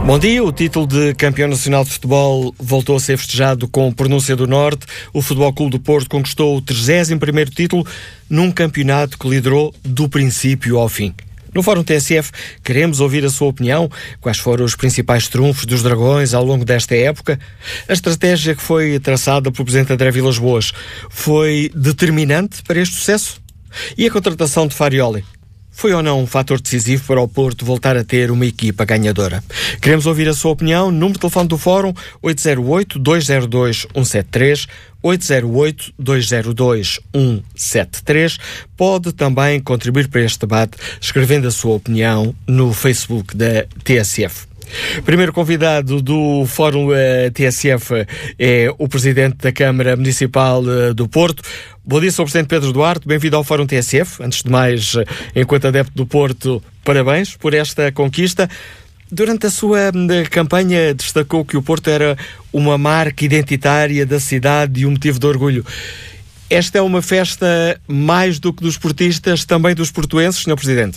Bom dia. O título de campeão nacional de futebol voltou a ser festejado com pronúncia do Norte. O Futebol Clube do Porto conquistou o 31º título num campeonato que liderou do princípio ao fim. No Fórum TSF, queremos ouvir a sua opinião. Quais foram os principais trunfos dos Dragões ao longo desta época? A estratégia que foi traçada pelo Presidente André Vilas-Boas foi determinante para este sucesso? E a contratação de Farioli foi ou não um fator decisivo para o Porto voltar a ter uma equipa ganhadora? Queremos ouvir a sua opinião. Número de telefone do Fórum 808-202-173, 808-202-173. Pode também contribuir para este debate escrevendo a sua opinião no Facebook da TSF. Primeiro convidado do Fórum TSF é o Presidente da Câmara Municipal do Porto. Bom dia, Sr. Presidente Pedro Duarte, bem-vindo ao Fórum TSF. Antes de mais, enquanto adepto do Porto, parabéns por esta conquista. Durante a sua campanha destacou que o Porto era uma marca identitária da cidade e um motivo de orgulho. Esta é uma festa mais do que dos portistas, também dos portuenses, Sr. Presidente?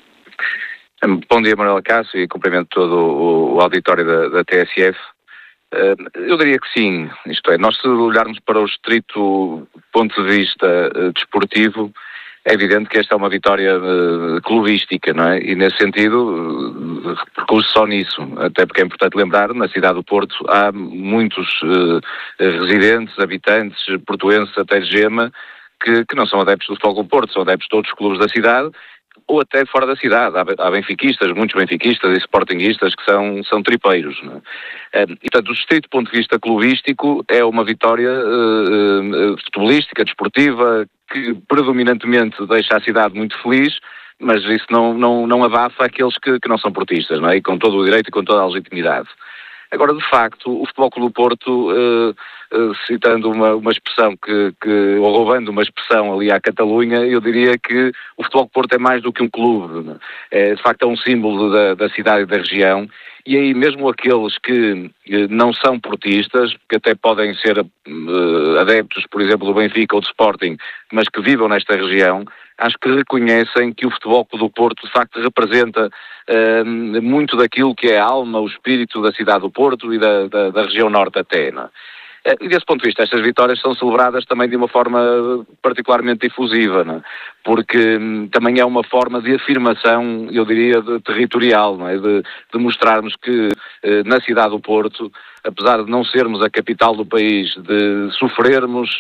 Bom dia, Manuel Cássio, e cumprimento todo o auditório da TSF. Eu diria que sim, isto é, nós se olharmos para o estrito ponto de vista desportivo, é evidente que esta é uma vitória clubística, não é? E nesse sentido, repercute só nisso, até porque é importante lembrar, na cidade do Porto há muitos residentes, habitantes, portuenses até de Gema, que não são adeptos do Futebol Clube do Porto, são adeptos de outros clubes da cidade, ou até fora da cidade. Há benfiquistas, muitos benfiquistas e sportinguistas que são tripeiros, não é? E, portanto, do estrito ponto de vista clubístico, é uma vitória futebolística, desportiva, que predominantemente deixa a cidade muito feliz, mas isso não abafa aqueles que não são portistas, não é? E com todo o direito e com toda a legitimidade. Agora, de facto, o Futebol Clube do Porto, citando uma expressão ou roubando uma expressão ali à Catalunha, eu diria que o Futebol Clube do Porto é mais do que um clube. De facto, é um símbolo da cidade e da região. E aí mesmo aqueles que não são portistas, que até podem ser adeptos, por exemplo, do Benfica ou do Sporting, mas que vivam nesta região, acho que reconhecem que o Futebol Clube do Porto, de facto, representa muito daquilo que é a alma, o espírito da cidade do Porto e da região norte até, não é? E desse ponto de vista, estas vitórias são celebradas também de uma forma particularmente difusiva, não é? Porque também é uma forma de afirmação, eu diria, territorial, não é? De mostrarmos que na cidade do Porto, apesar de não sermos a capital do país, de sofrermos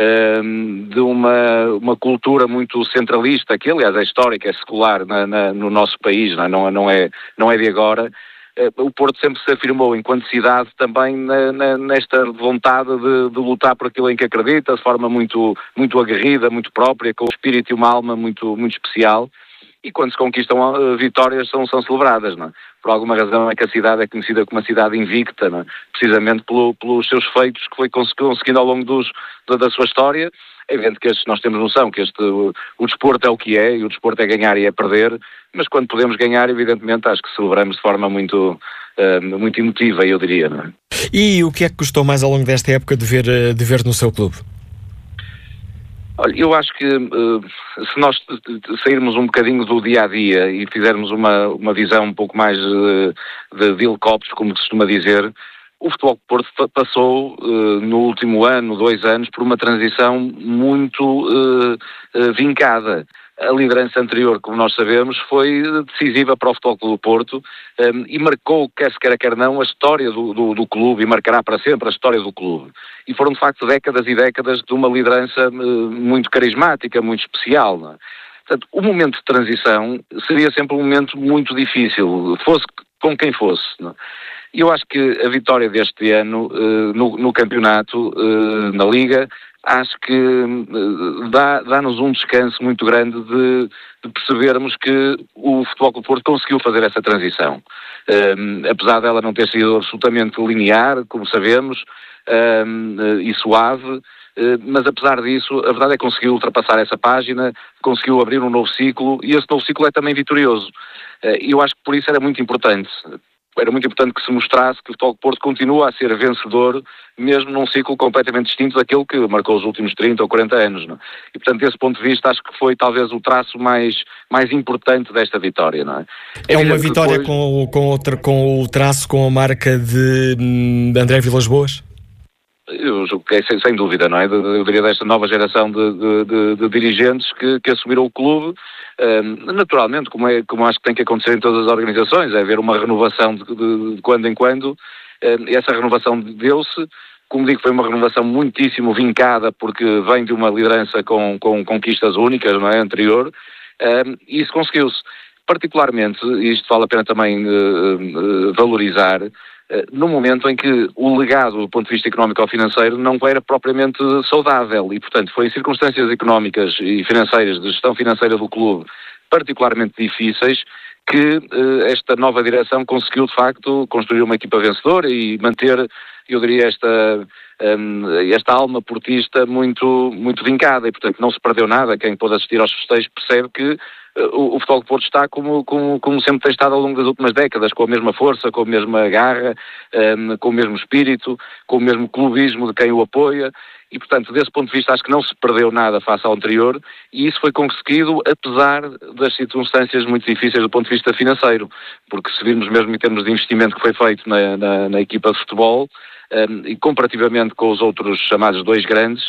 de uma cultura muito centralista, que aliás é histórica, é secular no nosso país, não é de agora. O Porto sempre se afirmou enquanto cidade também nesta vontade de lutar por aquilo em que acredita, de forma muito, muito aguerrida, muito própria, com um espírito e uma alma muito, muito especial. E quando se conquistam vitórias são celebradas, não é? Por alguma razão é que a cidade é conhecida como uma cidade invicta, não é? Precisamente pelos seus feitos que foi conseguindo ao longo da sua história. É evidente que nós temos noção que o desporto é o que é, e o desporto é ganhar e é perder, mas quando podemos ganhar, evidentemente, acho que celebramos de forma muito emotiva, eu diria, não é? E o que é que gostou mais ao longo desta época de ver no seu clube? Olha, eu acho que se nós sairmos um bocadinho do dia-a-dia e fizermos uma visão um pouco mais de helicópteros, como se costuma dizer, o Futebol do Porto passou no último ano, 2 anos, por uma transição muito vincada. A liderança anterior, como nós sabemos, foi decisiva para o Futebol Clube do Porto e marcou, quer se queira, quer não, a história do clube, e marcará para sempre a história do clube. E foram, de facto, décadas e décadas de uma liderança muito carismática, muito especial, não é? Portanto, o momento de transição seria sempre um momento muito difícil, fosse com quem fosse, não é? E eu acho que a vitória deste ano no campeonato, na Liga, acho que dá-nos um descanso muito grande de percebermos que o Futebol Clube do Porto conseguiu fazer essa transição. Apesar dela não ter sido absolutamente linear, como sabemos, e suave, mas apesar disso, a verdade é que conseguiu ultrapassar essa página, conseguiu abrir um novo ciclo, e esse novo ciclo é também vitorioso. E eu acho que por isso era muito importante. era muito importante que se mostrasse que o Futebol Clube do Porto continua a ser vencedor, mesmo num ciclo completamente distinto daquele que marcou os últimos 30 ou 40 anos. Não é? E, portanto, desse ponto de vista, acho que foi talvez o traço mais importante desta vitória. Não é? É uma vitória depois, com o traço, com a marca de André Vilas-Boas? Eu julgo que é sem dúvida, não é? Eu diria desta nova geração de dirigentes que assumiram o clube, naturalmente, como acho que tem que acontecer em todas as organizações, é haver uma renovação de quando em quando, e essa renovação deu-se, como digo, foi uma renovação muitíssimo vincada, porque vem de uma liderança com conquistas únicas, não é? Anterior, e isso conseguiu-se. Particularmente, e isto vale a pena também valorizar, no momento em que o legado do ponto de vista económico ou financeiro não era propriamente saudável e, portanto, foi em circunstâncias económicas e financeiras, de gestão financeira do clube, particularmente difíceis, que esta nova direção conseguiu, de facto, construir uma equipa vencedora e manter, eu diria, esta alma portista muito vincada e, portanto, não se perdeu nada. Quem pôde assistir aos festejos percebe que o Futebol do Porto está como sempre tem estado ao longo das últimas décadas, com a mesma força, com a mesma garra, com o mesmo espírito, com o mesmo clubismo de quem o apoia e, portanto, desse ponto de vista acho que não se perdeu nada face ao anterior e isso foi conseguido apesar das circunstâncias muito difíceis do ponto de vista financeiro, porque se virmos mesmo em termos de investimento que foi feito na equipa de futebol, e comparativamente com os outros chamados dois grandes,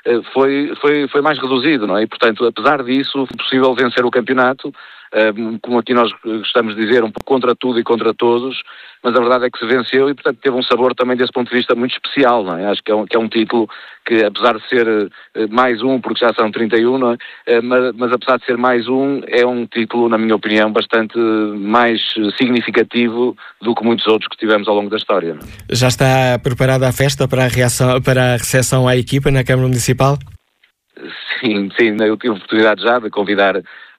foi mais reduzido, não é? E, portanto, apesar disso, foi possível vencer o campeonato, como aqui nós gostamos de dizer, um pouco contra tudo e contra todos, mas a verdade é que se venceu e, portanto, teve um sabor também desse ponto de vista muito especial, não é? Acho que é um título que, apesar de ser mais um, porque já são 31, não é? Mas apesar de ser mais um, é um título, na minha opinião, bastante mais significativo do que muitos outros que tivemos ao longo da história. Não é? Já está preparada a festa para a recepção à equipa na Câmara Municipal? Sim, eu tive a oportunidade já de convidar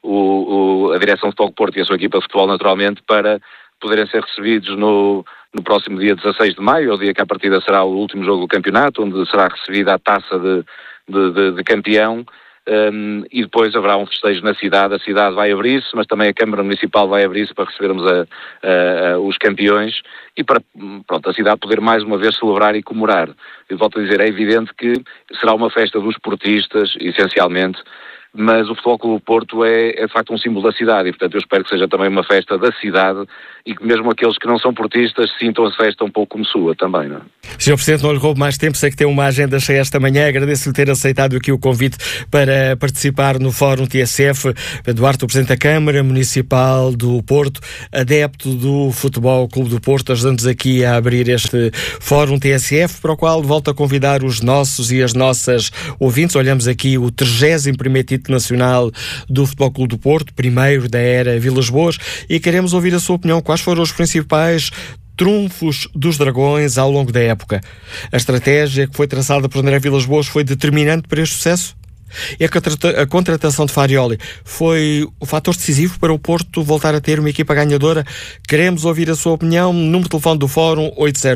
a direção de Futebol do Porto e a sua equipa de futebol, naturalmente, para poderem ser recebidos no próximo dia 16 de maio, o dia que a partida será o último jogo do campeonato, onde será recebida a taça de campeão, e depois haverá um festejo na cidade. A cidade vai abrir-se, mas também a Câmara Municipal vai abrir-se para recebermos os campeões e para a cidade poder mais uma vez celebrar e comemorar. Eu volto a dizer, é evidente que será uma festa dos portistas, essencialmente, mas o Futebol Clube do Porto é de facto um símbolo da cidade e, portanto, eu espero que seja também uma festa da cidade e que mesmo aqueles que não são portistas sintam a festa um pouco como sua também, não é? Sr. Presidente, não lhe roubo mais tempo, sei que tem uma agenda cheia esta manhã, agradeço-lhe ter aceitado aqui o convite para participar no Fórum TSF. Eduardo, o Presidente da Câmara Municipal do Porto, adepto do Futebol Clube do Porto, ajudando-nos aqui a abrir este Fórum TSF, para o qual volto a convidar os nossos e as nossas ouvintes. Olhamos aqui o 31º título nacional do Futebol Clube do Porto, primeiro da era Vilas-Boas, e queremos ouvir a sua opinião. Quais foram os principais trunfos dos Dragões ao longo da época? A estratégia que foi traçada por André Vilas-Boas foi determinante para este sucesso? E a contratação de Farioli foi o fator decisivo para o Porto voltar a ter uma equipa ganhadora? Queremos ouvir a sua opinião. Número de telefone do Fórum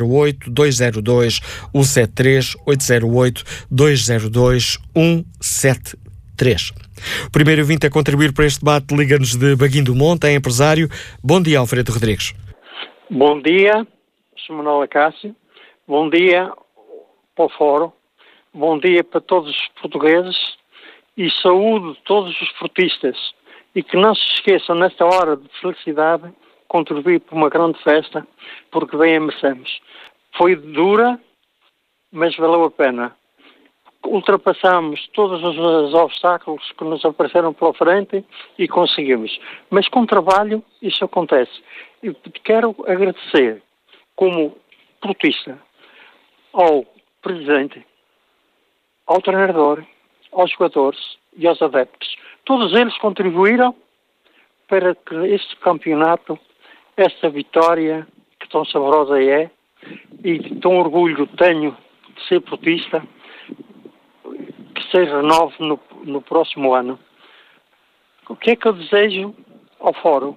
808-202-173, 808-202-173. O primeiro ouvinte a contribuir para este debate liga-nos de Baguim do Monte, é empresário. Bom dia, Alfredo Rodrigues. Bom dia, Sr. Manuel Acácio. Bom dia para o Fórum. Bom dia para todos os portugueses e saúde de todos os portistas. E que não se esqueçam, nesta hora de felicidade, contribuir para uma grande festa, porque bem a merecemos. Foi dura, mas valeu a pena. Ultrapassamos todos os obstáculos que nos apareceram pela frente e conseguimos. Mas com trabalho isso acontece. Eu quero agradecer, como portista, ao Presidente, ao treinador, aos jogadores e aos adeptos. Todos eles contribuíram para que este campeonato, esta vitória, que tão saborosa é, e tão orgulho tenho de ser portista, que se renove no próximo ano. O que é que eu desejo ao Fórum?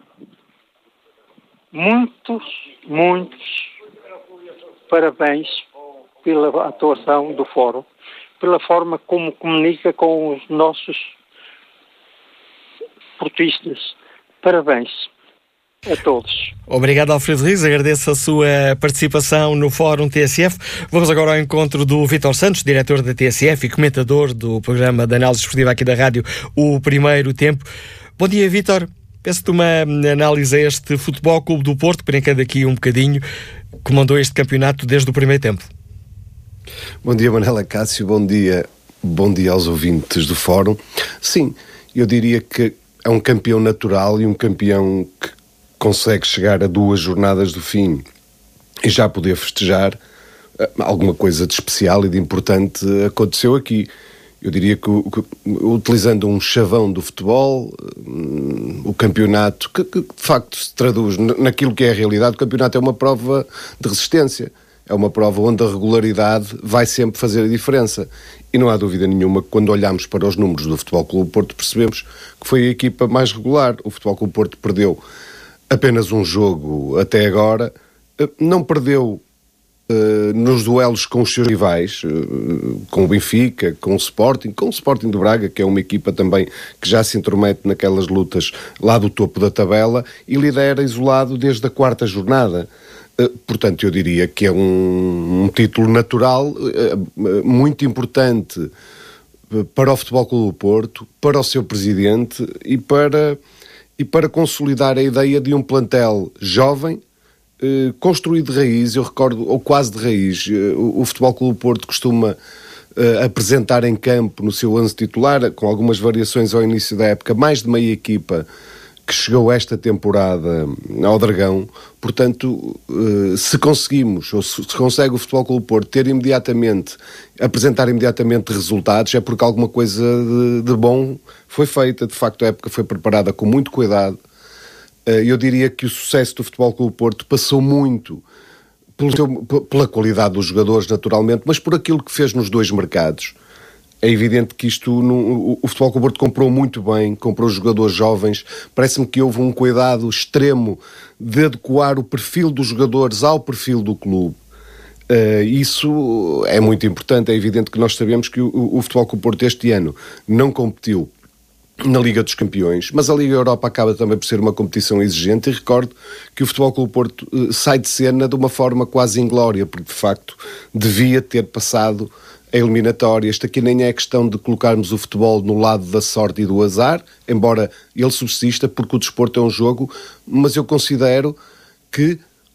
Muitos parabéns pela atuação do Fórum, pela forma como comunica com os nossos portistas. Parabéns. a todos. Obrigado, Alfredo Rios. Agradeço a sua participação no Fórum TSF. Vamos agora ao encontro do Vítor Santos, diretor da TSF e comentador do programa de análise esportiva aqui da rádio, O Primeiro Tempo. Bom dia, Vítor. Peço-te uma análise a este Futebol Clube do Porto, brincando aqui um bocadinho, comandou este campeonato desde o primeiro tempo. Bom dia, Manela Cássio. Bom dia aos ouvintes do Fórum. Sim, eu diria que é um campeão natural e um campeão que consegue chegar a 2 jornadas do fim e já poder festejar. Alguma coisa de especial e de importante aconteceu aqui. Eu diria que utilizando um chavão do futebol, o campeonato, que de facto se traduz naquilo que é a realidade, o campeonato é uma prova de resistência. É uma prova onde a regularidade vai sempre fazer a diferença. E não há dúvida nenhuma que quando olhamos para os números do Futebol Clube Porto percebemos que foi a equipa mais regular. O Futebol Clube Porto perdeu apenas um jogo até agora, não perdeu nos duelos com os seus rivais, com o Benfica, com o Sporting de Braga, que é uma equipa também que já se intromete naquelas lutas lá do topo da tabela e lidera isolado desde a 4ª jornada. Portanto, eu diria que é um título natural, muito importante para o Futebol Clube do Porto, para o seu presidente e para consolidar a ideia de um plantel jovem, construído de raiz. Eu recordo, ou quase de raiz, o Futebol Clube do Porto costuma apresentar em campo, no seu 11 titular, com algumas variações ao início da época, mais de meia equipa que chegou esta temporada ao Dragão. Portanto, se conseguimos, ou se consegue o Futebol Clube do Porto apresentar imediatamente resultados, é porque alguma coisa de bom foi feita. De facto, a época foi preparada com muito cuidado. Eu diria que o sucesso do Futebol Clube do Porto passou muito pela qualidade dos jogadores, naturalmente, mas por aquilo que fez nos 2 mercados. É evidente que o Futebol Clube do Porto comprou muito bem, comprou jogadores jovens. Parece-me que houve um cuidado extremo de adequar o perfil dos jogadores ao perfil do clube. Isso é muito importante. É evidente que nós sabemos que o Futebol Clube do Porto este ano não competiu na Liga dos Campeões, mas a Liga Europa acaba também por ser uma competição exigente, e recordo que o Futebol Clube do Porto sai de cena de uma forma quase inglória, porque de facto devia ter passado a eliminatória. Isto aqui nem é questão de colocarmos o futebol no lado da sorte e do azar, embora ele subsista, porque o desporto é um jogo, mas eu considero que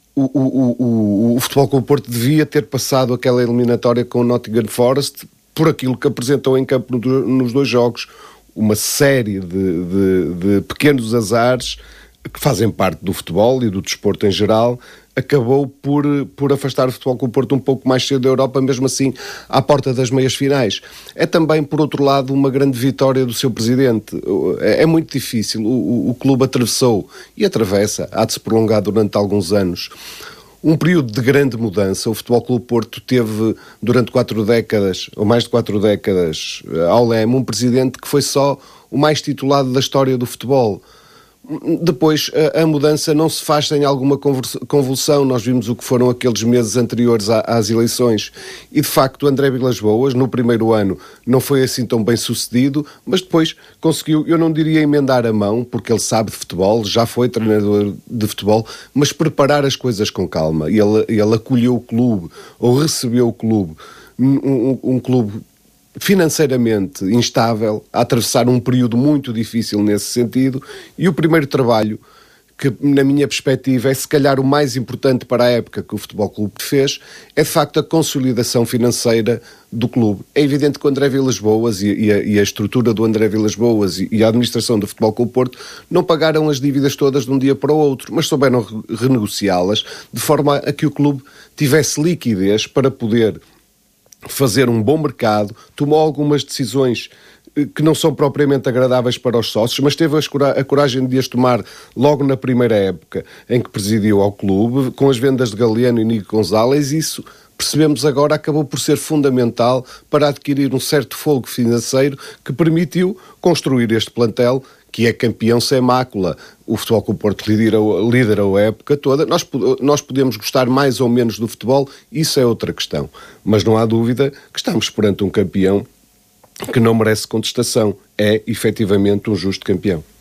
o Futebol Clube do Porto devia ter passado aquela eliminatória com o Nottingham Forest por aquilo que apresentou em campo nos 2 jogos. Uma série de pequenos azares que fazem parte do futebol e do desporto em geral, acabou por afastar o Futebol Clube do Porto um pouco mais cedo da Europa, mesmo assim à porta das meias finais. É também, por outro lado, uma grande vitória do seu presidente. É muito difícil. O clube atravessou e atravessa, há de se prolongar durante alguns anos, um período de grande mudança. O Futebol Clube do Porto teve, durante 4 décadas, ou mais de 4 décadas, ao leme, um presidente que foi só o mais titulado da história do futebol. Depois, a mudança não se faz sem alguma convulsão. Nós vimos o que foram aqueles meses anteriores às eleições. E, de facto, André Vilas-Boas, no primeiro ano, não foi assim tão bem sucedido, mas depois conseguiu, eu não diria emendar a mão, porque ele sabe de futebol, já foi treinador de futebol, mas preparar as coisas com calma. Ele acolheu o clube, ou recebeu o clube, um clube financeiramente instável, a atravessar um período muito difícil nesse sentido, e o primeiro trabalho, que na minha perspectiva é se calhar o mais importante para a época que o Futebol Clube fez, é de facto a consolidação financeira do clube. É evidente que o André Vilas-Boas e a estrutura do André Vilas-Boas e a administração do Futebol Clube Porto não pagaram as dívidas todas de um dia para o outro, mas souberam renegociá-las de forma a que o clube tivesse liquidez para poder fazer um bom mercado. Tomou algumas decisões que não são propriamente agradáveis para os sócios, mas teve a coragem de as tomar logo na primeira época em que presidiu ao clube, com as vendas de Galeano e Nico Gonzalez. Isso, percebemos agora, acabou por ser fundamental para adquirir um certo folgo financeiro que permitiu construir este plantel, que é campeão sem mácula. O Futebol Clube do Porto liderou a época toda. Nós podemos gostar mais ou menos do futebol, isso é outra questão. Mas não há dúvida que estamos perante um campeão que não merece contestação. É, efetivamente, um justo campeão.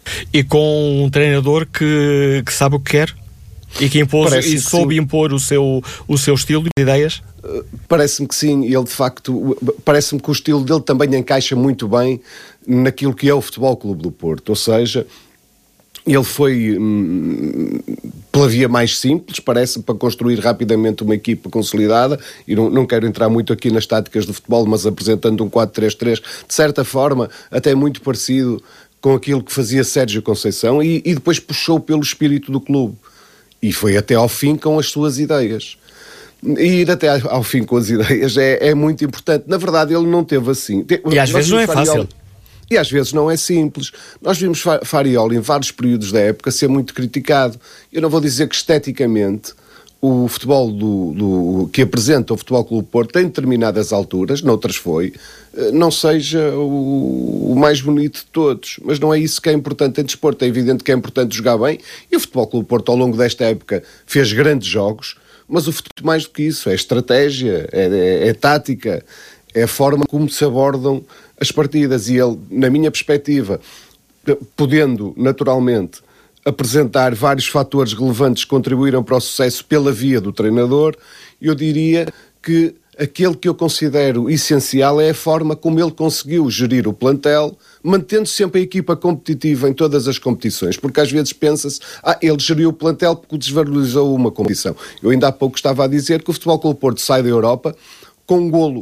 E com um treinador que sabe o que quer e que impôs e soube impor o seu estilo e ideias? Parece-me que sim, ele de facto, parece-me que o estilo dele também encaixa muito bem naquilo que é o Futebol Clube do Porto, ou seja, ele foi pela via mais simples, parece-me, para construir rapidamente uma equipa consolidada, e não quero entrar muito aqui nas táticas do futebol, mas apresentando um 4-3-3, de certa forma, até muito parecido com aquilo que fazia Sérgio Conceição, e depois puxou pelo espírito do clube, e foi até ao fim com as suas ideias. E ir até ao fim com as ideias é muito importante. Na verdade, ele não teve assim. E às vezes não é fácil. E às vezes não é simples. Nós vimos Farioli em vários períodos da época ser muito criticado. Eu não vou dizer que esteticamente o futebol que apresenta o Futebol Clube do Porto em determinadas alturas, noutras foi, não seja o mais bonito de todos. Mas não é isso que é importante em desporto. É evidente que é importante jogar bem. E o Futebol Clube do Porto, ao longo desta época, fez grandes jogos. Mas o futebol, mais do que isso, é estratégia, é tática, é a forma como se abordam as partidas. E ele, na minha perspectiva, podendo naturalmente apresentar vários fatores relevantes que contribuíram para o sucesso pela via do treinador, eu diria que aquele que eu considero essencial é a forma como ele conseguiu gerir o plantel, mantendo sempre a equipa competitiva em todas as competições, porque às vezes pensa-se, ele geriu o plantel porque desvalorizou uma competição. Eu ainda há pouco estava a dizer que o Futebol Clube do Porto sai da Europa com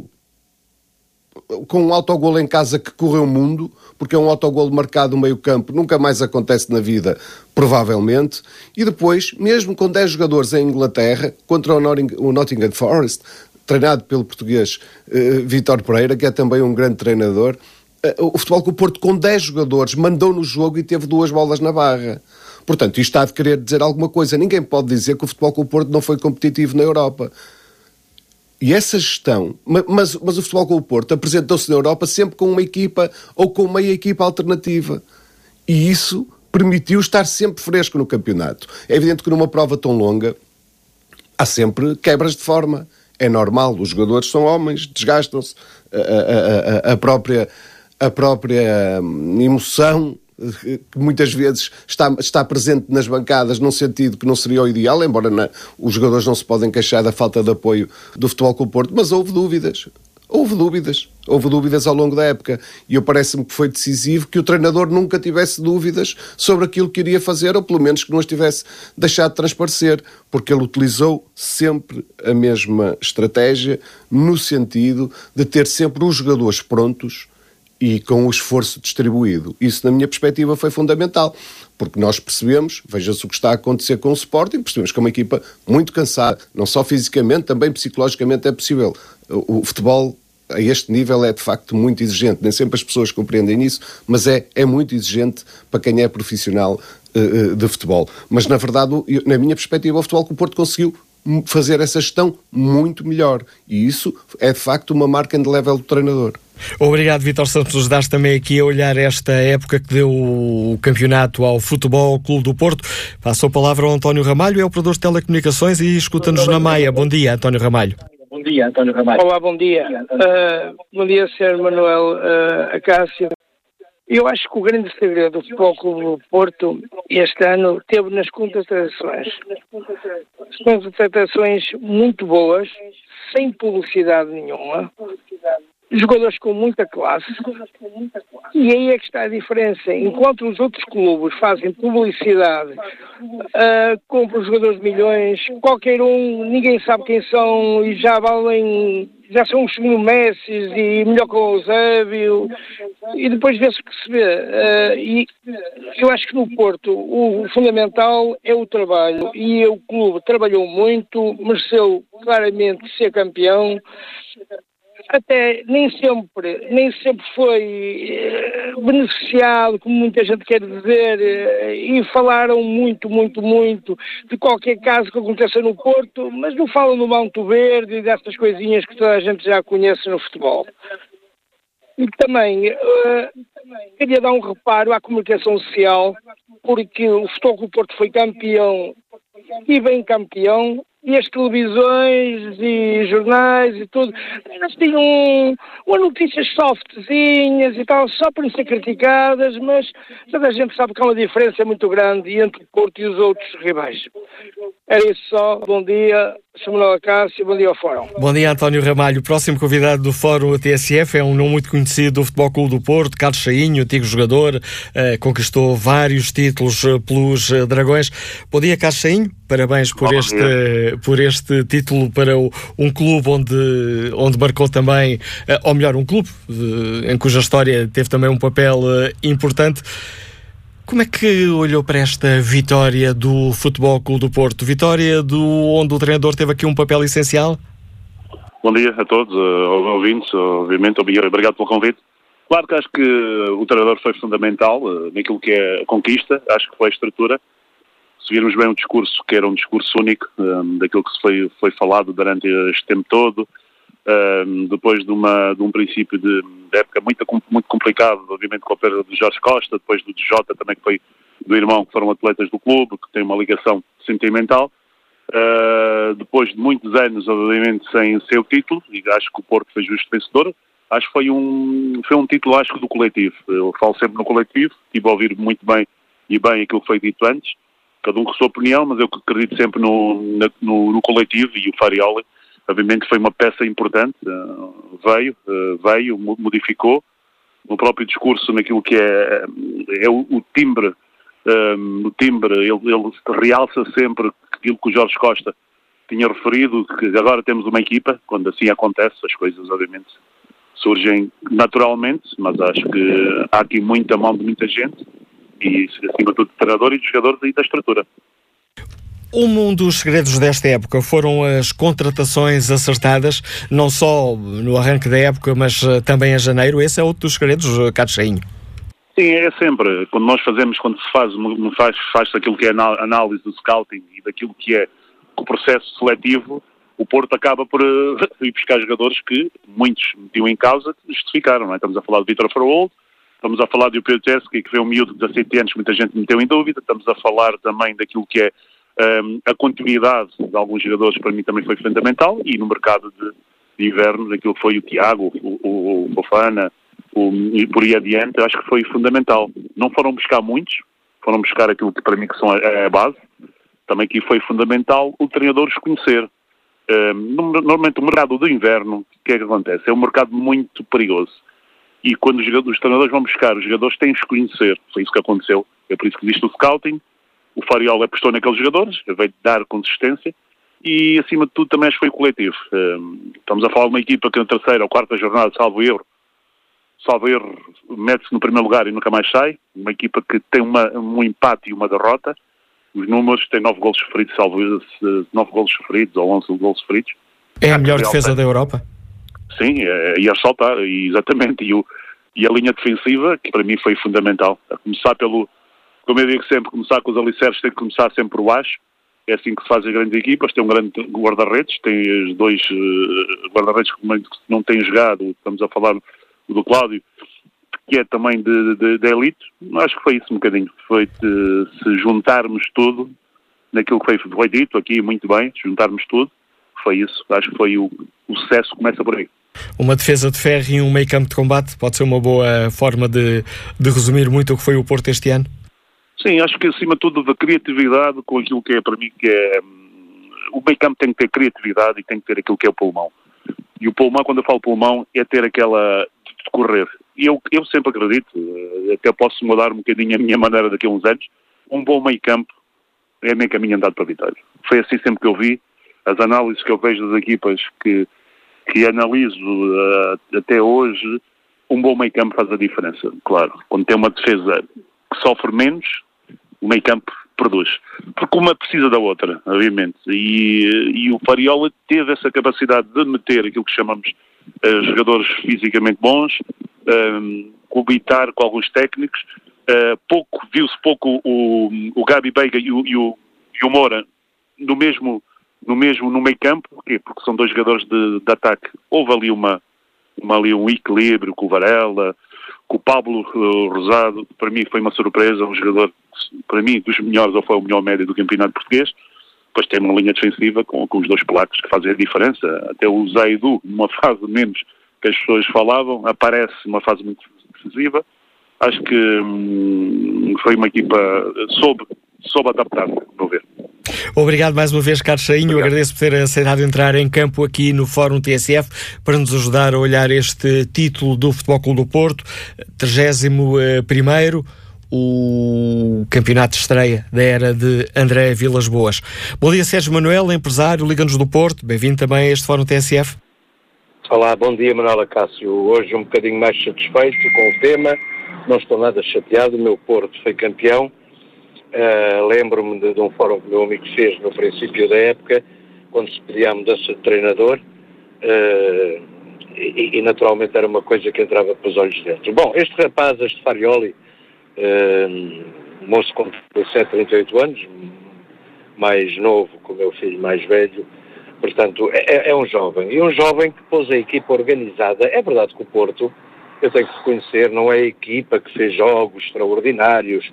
um autogolo em casa que correu o mundo, porque é um autogolo marcado no meio-campo, nunca mais acontece na vida, provavelmente, e depois, mesmo com 10 jogadores em Inglaterra, contra o Nottingham Forest, treinado pelo português Vítor Pereira, que é também um grande treinador, o Futebol Clube do Porto, com 10 jogadores, mandou no jogo e teve 2 bolas na barra. Portanto, isto está de querer dizer alguma coisa. Ninguém pode dizer que o Futebol Clube do Porto não foi competitivo na Europa. E essa gestão... Mas o Futebol Clube do Porto apresentou-se na Europa sempre com uma equipa ou com meia equipa alternativa. E isso permitiu estar sempre fresco no campeonato. É evidente que numa prova tão longa há sempre quebras de forma. É normal, os jogadores são homens, desgastam-se, a própria emoção que muitas vezes está presente nas bancadas num sentido que não seria o ideal, embora os jogadores não se podem queixar da falta de apoio do Futebol Clube do Porto, mas houve dúvidas ao longo da época, e parece-me que foi decisivo que o treinador nunca tivesse dúvidas sobre aquilo que iria fazer, ou pelo menos que não as tivesse deixado de transparecer, porque ele utilizou sempre a mesma estratégia, no sentido de ter sempre os jogadores prontos e com o esforço distribuído. Isso, na minha perspectiva, foi fundamental, porque nós percebemos, veja-se o que está a acontecer com o Sporting, percebemos que é uma equipa muito cansada, não só fisicamente, também psicologicamente é possível. O futebol a este nível é de facto muito exigente, nem sempre as pessoas compreendem isso, mas é muito exigente para quem é profissional de futebol. Mas na verdade, na minha perspectiva, o Futebol Clube do Porto conseguiu fazer essa gestão muito melhor, e isso é de facto uma marca indelével do treinador. Obrigado, Vítor Santos. Ajudaste também aqui a olhar esta época que deu o campeonato ao Futebol Clube do Porto. Passo a palavra ao António Ramalho, é operador de telecomunicações e escuta-nos na Maia. Bom dia, António Ramalho. Bom dia, António Ramalho. Olá, bom dia. Bom dia, Sr. Manuel Acácio. Eu acho que o grande segredo do Futebol Clube do Porto este ano teve nas contratações. Contratações muito boas, sem publicidade nenhuma, jogadores com muita classe, e aí é que está a diferença. Enquanto os outros clubes fazem publicidade, compram jogadores de milhões, qualquer um, ninguém sabe quem são e já são os segundo Messi e melhor que o Eusébio, e depois vê-se o que se vê. E eu acho que no Porto o fundamental é o trabalho, e o clube trabalhou muito, mereceu claramente ser campeão. Até nem sempre foi beneficiado, como muita gente quer dizer, e falaram muito de qualquer caso que aconteça no Porto, mas não falam do Manto Verde e dessas coisinhas que toda a gente já conhece no futebol. E também queria dar um reparo à comunicação social, porque o Futebol Clube do Porto foi campeão, e bem campeão, e as televisões e jornais e tudo, elas tinham umas notícias softzinhas e tal, só para não ser criticadas, mas toda a gente sabe que há uma diferença muito grande entre o Porto e os outros rivais. Era isso só. Bom dia, Samuel Acácio, bom dia ao Fórum. Bom dia, António Ramalho. O próximo convidado do Fórum TSF é um nome muito conhecido do Futebol Clube do Porto, Carlos Chainho, antigo jogador, conquistou vários títulos pelos Dragões. Bom dia, Carlos Chainho. Parabéns por este título para um clube onde marcou também, ou melhor, um clube em cuja história teve também um papel importante. Como é que olhou para esta vitória do Futebol Clube do Porto? Vitória onde o treinador teve aqui um papel essencial? Bom dia a todos, ouvintes, obviamente, obrigado pelo convite. Claro que acho que o treinador foi fundamental naquilo que é a conquista, acho que foi a estrutura. Se virmos bem o discurso, que era um discurso único, daquilo que foi falado durante este tempo todo, depois de um princípio de época muito complicado, obviamente com a perda de Jorge Costa, depois do Jota também, que foi do irmão, que foram atletas do clube, que tem uma ligação sentimental, depois de muitos anos, obviamente, sem seu título, e acho que o Porto foi justo vencedor. Acho que foi um título, acho que do coletivo. Eu falo sempre no coletivo, estive a ouvir muito bem e bem aquilo que foi dito antes, cada um com a sua opinião, mas eu acredito sempre no coletivo, e o Farioli obviamente foi uma peça importante, veio, modificou, no próprio discurso, naquilo que é o timbre, ele realça sempre aquilo que o Jorge Costa tinha referido, que agora temos uma equipa. Quando assim acontece, as coisas obviamente surgem naturalmente, mas acho que há aqui muita mão de muita gente, e acima de tudo do treinador e dos jogadores e da estrutura. Um dos segredos desta época foram as contratações acertadas, não só no arranque da época, mas também em janeiro. Esse é outro dos segredos, Carlos Chainho. Sim, é sempre. Quando se faz aquilo que é a análise do scouting e daquilo que é o processo seletivo, o Porto acaba por ir buscar jogadores que muitos metiam em causa, que justificaram, não é? Estamos a falar de Vítor Fraol, estamos a falar de Piotrowski, que foi um miúdo de 17 anos, muita gente meteu em dúvida, estamos a falar também daquilo que é a continuidade de alguns jogadores, para mim também foi fundamental, e no mercado de inverno, daquilo que foi o Tiago, o Fofana, e por aí adiante, acho que foi fundamental. Não foram buscar muitos, foram buscar aquilo que para mim que são a base. Também que foi fundamental o treinador os conhecer. Normalmente o mercado de inverno, o que é que acontece? É um mercado muito perigoso. E quando os treinadores vão buscar, os jogadores têm de os conhecer. Foi isso que aconteceu. É por isso que existe o scouting. O Farioli apostou naqueles jogadores, veio dar consistência, e acima de tudo também acho que foi coletivo. Estamos a falar de uma equipa que na terceira ou quarta jornada, salvo erro, mete-se no primeiro lugar e nunca mais sai. Uma equipa que tem um empate e uma derrota. Os números têm 9 golos sofridos, 9 golos sofridos ou 11 golos sofridos. É a melhor defesa da Europa? Sim, e a ressaltar, exatamente. E a linha defensiva, que para mim foi fundamental. A começar como eu digo sempre, começar com os alicerces tem que começar sempre por baixo. É assim que se fazem as grandes equipas. Tem um grande guarda-redes, tem os dois guarda-redes que não têm jogado. Estamos a falar do Cláudio, que é também de elite. Acho que foi isso um bocadinho. Foi se juntarmos tudo naquilo que foi dito aqui muito bem, se juntarmos tudo, foi isso. Acho que foi o sucesso começa por aí. Uma defesa de ferro e um meio campo de combate pode ser uma boa forma de resumir muito o que foi o Porto este ano? Sim, acho que acima de tudo da criatividade com aquilo que é para mim que é... O meio campo tem que ter criatividade e tem que ter aquilo que é o pulmão. E o pulmão, quando eu falo pulmão, é ter aquela de correr. E eu sempre acredito, até posso mudar um bocadinho a minha maneira daqui a uns anos, um bom meio campo é meio caminho andado para a vitória. Foi assim sempre que eu vi, as análises que eu vejo das equipas que analiso até hoje, um bom meio campo faz a diferença, claro. Quando tem uma defesa que sofre menos, o meio campo produz. Porque uma precisa da outra, obviamente. E o Farioli teve essa capacidade de meter aquilo que chamamos jogadores fisicamente bons, coabitar com alguns técnicos. Viu-se pouco o Gabi Veiga e o Moura no meio campo. Porquê? Porque são dois jogadores de ataque. Houve ali um equilíbrio com o Varela, com o Pablo Rosado. Para mim foi uma surpresa, um jogador, para mim, dos melhores, ou foi o melhor médio do campeonato português. depois tem uma linha defensiva com os dois polacos que fazem a diferença. Até o Zaidu, numa fase menos que as pessoas falavam, aparece numa fase muito decisiva. Acho que foi uma equipa soube adaptar, vou ver. Obrigado mais uma vez, Carlos Chainho. Agradeço por ter aceitado entrar em campo aqui no Fórum TSF para nos ajudar a olhar este título do Futebol Clube do Porto, 31º, o campeonato de estreia da era de André Vilas-Boas. Bom dia, Sérgio Manuel, empresário, Liga-nos do Porto. Bem-vindo também a este Fórum TSF. Olá, bom dia, Manuel Cássio. Hoje um bocadinho mais satisfeito com o tema, não estou nada chateado, o meu Porto foi campeão. Lembro-me de um fórum que o meu amigo fez no princípio da época, quando se pedia a mudança de treinador, e naturalmente era uma coisa que entrava pelos olhos dentro. Bom, este rapaz, este Farioli, moço com 37, 38 anos, mais novo que o meu filho mais velho, portanto é um jovem, e um jovem que pôs a equipa organizada. É verdade que o Porto, eu tenho que reconhecer, não é a equipa que fez jogos extraordinários,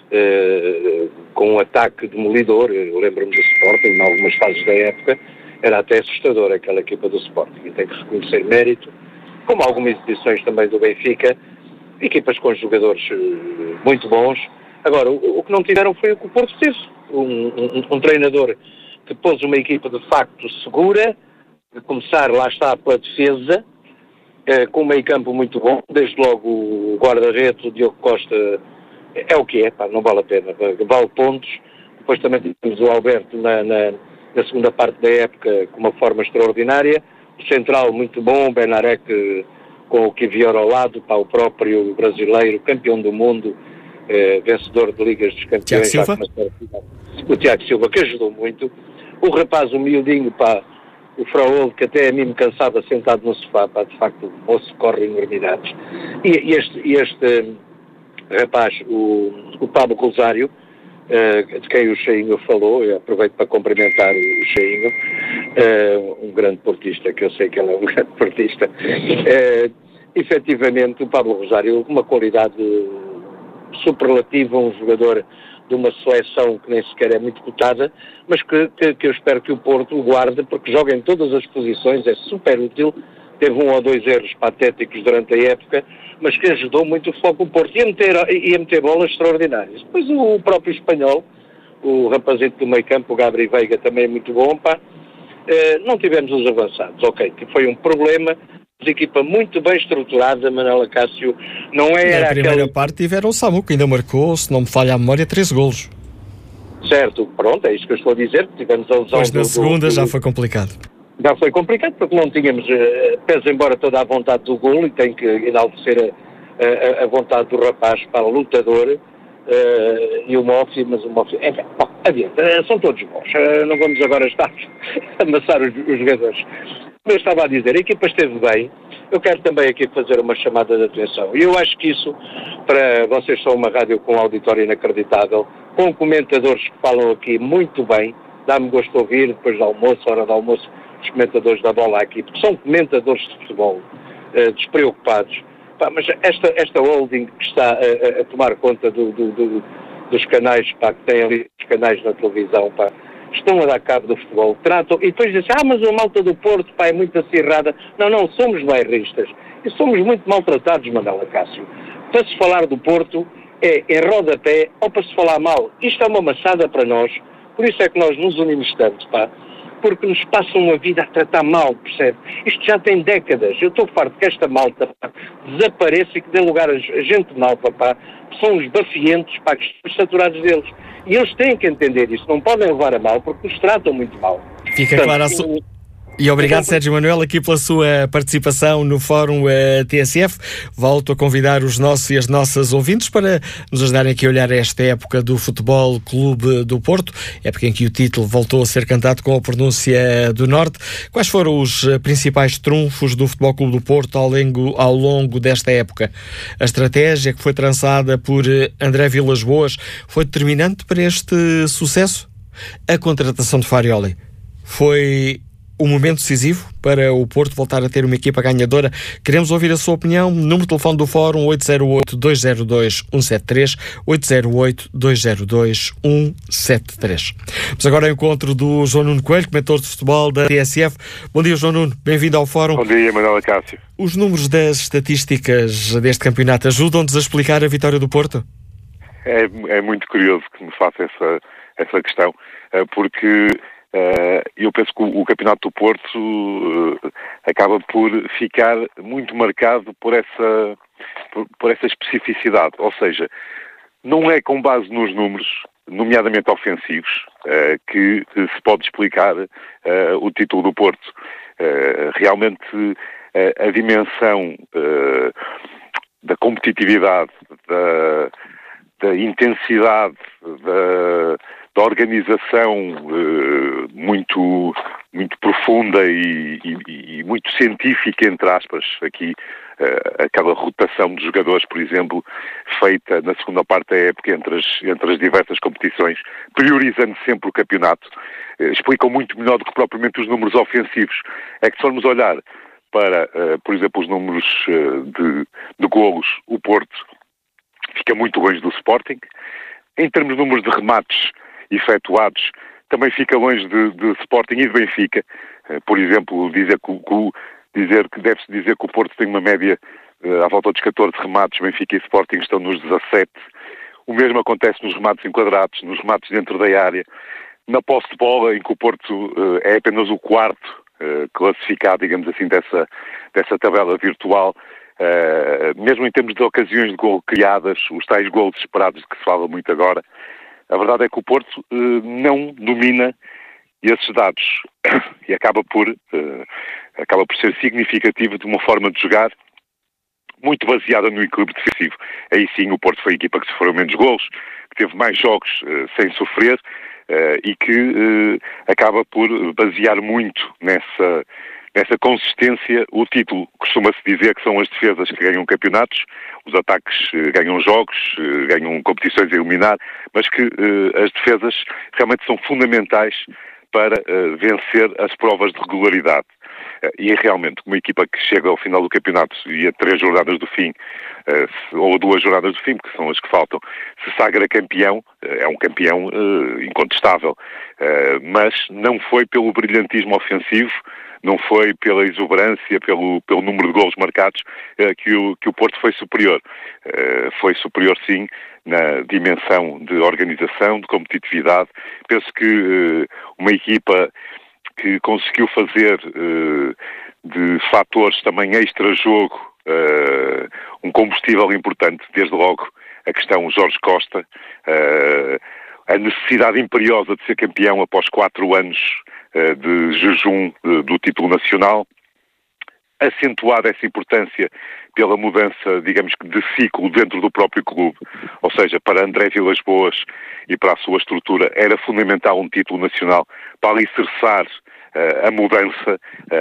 com um ataque demolidor. Eu lembro-me do Sporting, em algumas fases da época, era até assustador aquela equipa do Sporting, e tem que reconhecer mérito, como algumas exibições também do Benfica, equipas com jogadores muito bons. Agora, o que não tiveram foi o que o Porto teve, um treinador que pôs uma equipa de facto segura, de começar, lá está, pela defesa, com um meio campo muito bom, desde logo o guarda-redes, o Diogo Costa, é o que é, não vale a pena, vale pontos. Depois também temos o Alberto na segunda parte da época com uma forma extraordinária, o central muito bom, Benarek com o Kivior ao lado, o próprio brasileiro, campeão do mundo, vencedor de Ligas dos Campeões, o Tiago Silva, que ajudou muito, o rapaz, o miudinho, o Fraol, que até a mim me cansava sentado no sofá, de facto o moço corre enormidades, e este rapaz, o Pablo Rosário, de quem o Cheinho falou, eu aproveito para cumprimentar o Cheinho, um grande portista, que eu sei que ele é um grande portista. Efetivamente, o Pablo Rosário, uma qualidade superlativa, um jogador de uma seleção que nem sequer é muito cotada, mas que eu espero que o Porto o guarde, porque joga em todas as posições, é super útil. Teve 1 ou 2 erros patéticos durante a época, mas que ajudou muito o Futebol Porto e a meter bolas extraordinárias. Depois o próprio espanhol, o rapazito do meio campo, o Gabriel Veiga, também é muito bom, não tivemos os avançados, ok, que foi um problema, mas equipa muito bem estruturada, Manuel Cássio, não era na primeira parte tiveram o Samu, que ainda marcou, se não me falha a memória, 13 golos. Certo, pronto, é isso que eu estou a dizer, tivemos a lesão. Mas na segunda já foi complicado. Já foi complicado porque não tínhamos, pese embora toda a vontade do golo, e tem que enaltecer a vontade do rapaz para o lutador, e o Moffi, mas o Moffi, bom, adiante, são todos bons, não vamos agora estar a amassar os jogadores. Como eu estava a dizer, a equipa esteve bem. Eu quero também aqui fazer uma chamada de atenção, e eu acho que isso, para vocês são uma rádio com um auditório inacreditável, com comentadores que falam aqui muito bem, dá-me gosto de ouvir, depois do almoço, hora do almoço, os comentadores da bola aqui, porque são comentadores de futebol, despreocupados. Mas esta holding que está a tomar conta dos canais, que têm ali os canais na televisão, estão a dar cabo do futebol, tratam, e depois dizem, mas a malta do Porto, é muito acirrada. Não, somos bairristas, e somos muito maltratados, Manuel Cássio. Para se falar do Porto, é em rodapé, ou para se falar mal. Isto é uma maçada para nós, por isso é que nós nos unimos tanto, porque nos passam a vida a tratar mal, percebe? Isto já tem décadas. Eu estou farto que esta malta desapareça e que dê lugar a gente nova, que são os bafientos, que estamos saturados deles. E eles têm que entender isso, não podem levar a mal, porque nos tratam muito mal. Fica claro E obrigado, Sérgio Manuel, aqui pela sua participação no Fórum TSF. Volto a convidar os nossos e as nossas ouvintes para nos ajudarem aqui a olhar esta época do Futebol Clube do Porto, época em que o título voltou a ser cantado com a pronúncia do Norte. Quais foram os principais trunfos do Futebol Clube do Porto ao longo desta época? A estratégia que foi traçada por André Vilas-Boas foi determinante para este sucesso? A contratação de Farioli foi um momento decisivo para o Porto voltar a ter uma equipa ganhadora. Queremos ouvir a sua opinião. Número de telefone do Fórum 808-202-173, 808-202-173. Mas agora ao encontro do João Nuno Coelho, comentador de futebol da TSF. Bom dia, João Nuno. Bem-vindo ao Fórum. Bom dia, Manuel Cássio. Os números das estatísticas deste campeonato ajudam-nos a explicar a vitória do Porto? É muito curioso que me faça essa questão, porque eu penso que o Campeonato do Porto acaba por ficar muito marcado por essa especificidade. Ou seja, não é com base nos números, nomeadamente ofensivos, que se pode explicar o título do Porto. Realmente a dimensão da competitividade, da intensidade, da organização muito profunda e muito científica, entre aspas, aqui aquela rotação de jogadores, por exemplo, feita na segunda parte da época entre as diversas competições, priorizando sempre o campeonato, explicam muito melhor do que propriamente os números ofensivos. É que se formos olhar para, por exemplo, os números de golos, o Porto fica muito longe do Sporting. Em termos de números de remates efetuados, também fica longe de Sporting e de Benfica. Por exemplo, deve-se dizer que o Porto tem uma média à volta dos 14 remates, Benfica e Sporting estão nos 17. O mesmo acontece nos remates enquadrados, nos remates dentro da área. Na posse de bola, em que o Porto é apenas o quarto classificado, digamos assim, dessa tabela virtual. Mesmo em termos de ocasiões de gol criadas, os tais golos esperados de que se fala muito agora, a verdade é que o Porto não domina esses dados e acaba por ser significativo de uma forma de jogar muito baseada no equilíbrio defensivo. Aí sim o Porto foi a equipa que sofreu menos golos, que teve mais jogos sem sofrer e que acaba por basear muito nessa consistência o título. Costuma-se dizer que são as defesas que ganham campeonatos, os ataques ganham jogos, ganham competições a eliminar, mas que as defesas realmente são fundamentais para vencer as provas de regularidade. E é realmente uma equipa que chega ao final do campeonato e a 3 jornadas do fim, ou 2 jornadas do fim, que são as que faltam, se sagra campeão, é um campeão incontestável. Mas não foi pelo brilhantismo ofensivo, não foi pela exuberância, pelo número de golos marcados que o Porto foi superior. Foi superior, sim, na dimensão de organização, de competitividade. Penso que uma equipa que conseguiu fazer de fatores também extra-jogo um combustível importante, desde logo a questão Jorge Costa, a necessidade imperiosa de ser campeão após 4 anos de jejum do título nacional, acentuada essa importância pela mudança, digamos que, de ciclo dentro do próprio clube. Ou seja, para André Vilas-Boas e para a sua estrutura era fundamental um título nacional para alicerçar a mudança,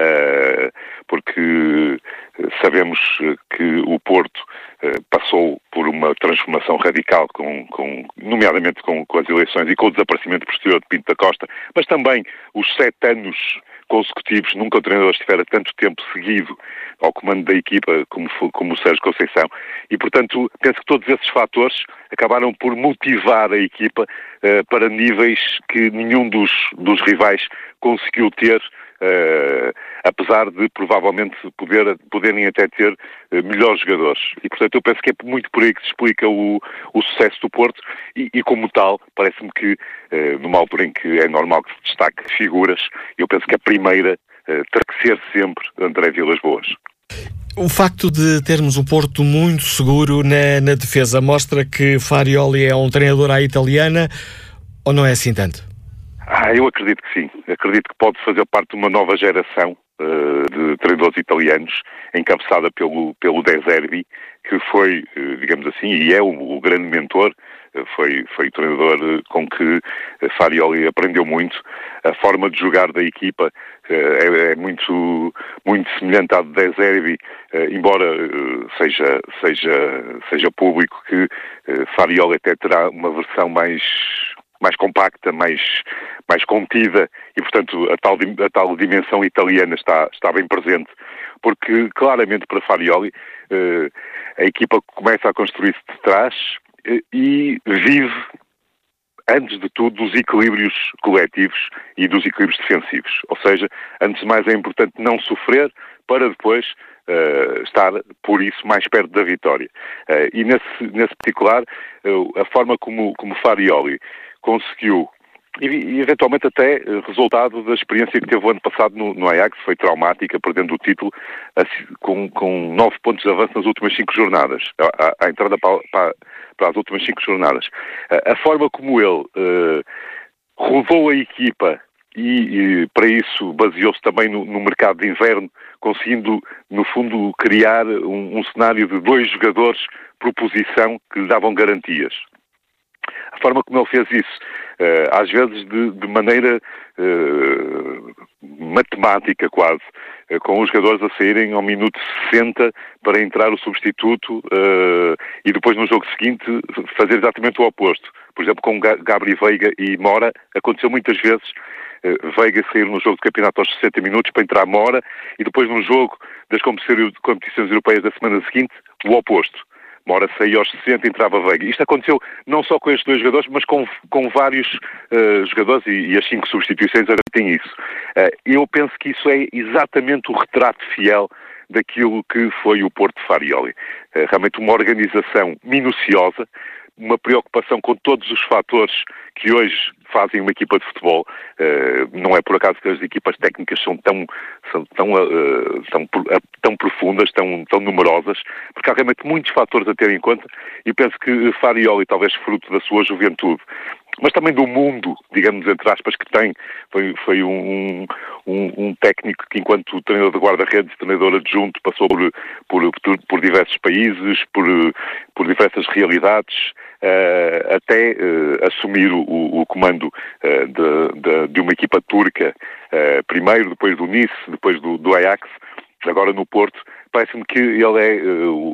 porque sabemos que o Porto passou por uma transformação radical, nomeadamente com as eleições e com o desaparecimento posterior de Pinto da Costa, mas também os 7 anos consecutivos, nunca o treinador estivera tanto tempo seguido ao comando da equipa como o Sérgio Conceição. E, portanto, penso que todos esses fatores acabaram por motivar a equipa para níveis que nenhum dos rivais conseguiu ter, apesar de provavelmente poderem até ter melhores jogadores. E, portanto, eu penso que é muito por aí que se explica o sucesso do Porto e como tal, parece-me que numa altura em que é normal que se destaque figuras, eu penso que a primeira terá que ser sempre André Vilas-Boas. O facto de termos um Porto muito seguro na defesa mostra que Farioli é um treinador à italiana, ou não é assim tanto? Eu acredito que sim. Acredito que pode fazer parte de uma nova geração de treinadores italianos, encabeçada pelo De Zerbi, que foi, digamos assim, e é o grande mentor. Foi o treinador com que Farioli aprendeu muito. A forma de jogar da equipa é muito semelhante à de De Zerbi, embora seja público que Farioli até terá uma versão mais mais compacta, mais contida, e portanto a tal dimensão italiana está bem presente, porque claramente para Farioli a equipa começa a construir-se de trás e vive, antes de tudo, dos equilíbrios coletivos e dos equilíbrios defensivos. Ou seja, antes de mais é importante não sofrer para depois estar, por isso, mais perto da vitória. E nesse particular, a forma como Farioli conseguiu, e eventualmente até resultado da experiência que teve o ano passado no Ajax, foi traumática, perdendo o título com 9 pontos de avanço nas últimas 5 jornadas, à entrada para as últimas 5 jornadas. A forma como ele rodou a equipa e para isso baseou-se também no mercado de inverno, conseguindo, no fundo, criar um cenário de 2 jogadores por posição que lhe davam garantias. A forma como ele fez isso, às vezes de maneira matemática quase, com os jogadores a saírem ao minuto 60 para entrar o substituto e depois no jogo seguinte fazer exatamente o oposto. Por exemplo, com Gabri, Veiga e Mora, aconteceu muitas vezes Veiga sair no jogo de campeonato aos 60 minutos para entrar Mora e depois no jogo das competições europeias da semana seguinte, o oposto. Mora saía aos 60 e entrava Veiga. Isto aconteceu não só com estes 2 jogadores, mas com vários jogadores e as 5 substituições têm isso. Eu penso que isso é exatamente o retrato fiel daquilo que foi o Porto de Farioli. Realmente uma organização minuciosa, uma preocupação com todos os fatores que hoje fazem uma equipa de futebol. Não é por acaso que as equipas técnicas são tão profundas, tão numerosas, porque há realmente muitos fatores a ter em conta, e penso que Farioli, talvez fruto da sua juventude, mas também do mundo, digamos, entre aspas, que tem, foi um técnico que, enquanto treinador de guarda-redes, treinador adjunto, passou por diversos países, por diversas realidades, até assumir o comando de uma equipa turca, primeiro, depois do Nice, depois do Ajax, agora no Porto. Parece-me que ele é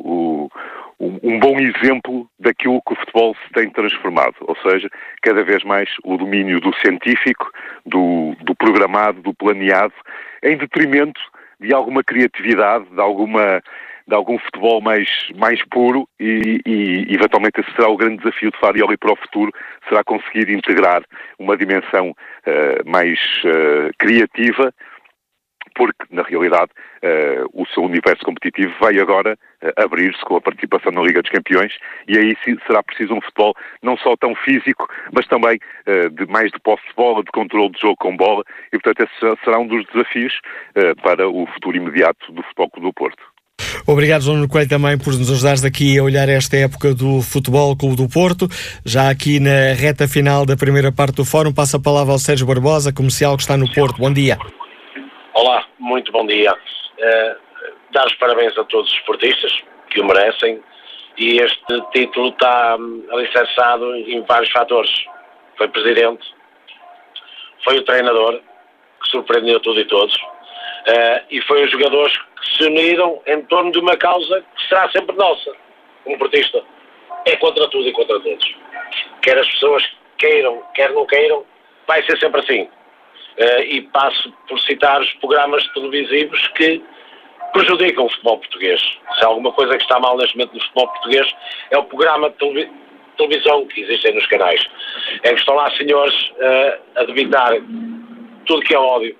um bom exemplo daquilo que o futebol se tem transformado, ou seja, cada vez mais o domínio do científico, do programado, do planeado, em detrimento de alguma criatividade, de algum futebol mais puro e eventualmente esse será o grande desafio de Farioli para o futuro, será conseguir integrar uma dimensão mais criativa, porque, na realidade, o seu universo competitivo vai agora abrir-se com a participação na Liga dos Campeões, e aí será preciso um futebol não só tão físico, mas também mais de posse de bola, de controle de jogo com bola, e, portanto, esse será um dos desafios para o futuro imediato do Futebol Clube do Porto. Obrigado, João Nuno Coelho, também por nos ajudares aqui a olhar esta época do Futebol Clube do Porto. Já aqui na reta final da primeira parte do fórum, passa a palavra ao Sérgio Barbosa, comercial, que está no Porto. Bom dia. Olá, muito bom dia. Dar os parabéns a todos os esportistas que o merecem, e este título está alicerçado em vários fatores. Foi presidente, foi o treinador, que surpreendeu tudo e todos, e foi os jogadores que se uniram em torno de uma causa que será sempre nossa, como portista. É contra tudo e contra todos. Quer as pessoas queiram, quer não queiram, vai ser sempre assim. E passo por citar os programas televisivos que prejudicam o futebol português. Se há alguma coisa que está mal neste momento no futebol português, é o programa de televisão que existem nos canais, em que estão lá senhores a debitar tudo que é ódio,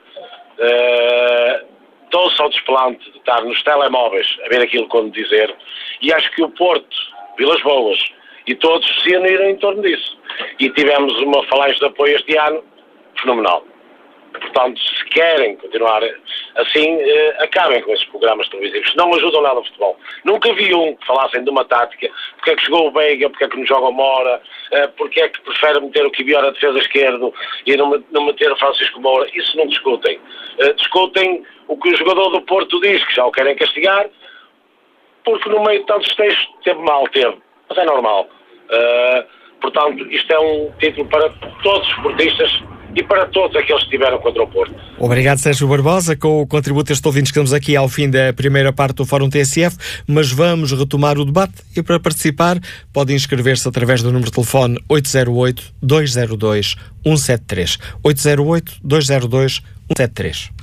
dão-se ao desplante de estar nos telemóveis a ver aquilo como dizer, e acho que o Porto, Vilas Boas e todos se uniram em torno disso, e tivemos uma falange de apoio este ano fenomenal. Portanto, se querem continuar assim, acabem com esses programas televisivos. Não ajudam nada ao futebol. Nunca vi um que falassem de uma tática. Porque é que jogou o Veiga, porque é que não joga o Mora, porque é que prefere meter o Kibior a defesa esquerdo e não meter o Francisco Moura. Isso não discutem. Discutem o que o jogador do Porto diz, que já o querem castigar, porque no meio de tantos textos teve mal, mas é normal. Portanto, isto é um título para todos os esportistas e para todos aqueles que estiveram contra o Porto. Obrigado, Sérgio Barbosa. Com o contributo deste ouvinte, chegamos aqui ao fim da primeira parte do Fórum TSF, mas vamos retomar o debate e para participar pode inscrever-se através do número de telefone 808-202-173. 808-202-173.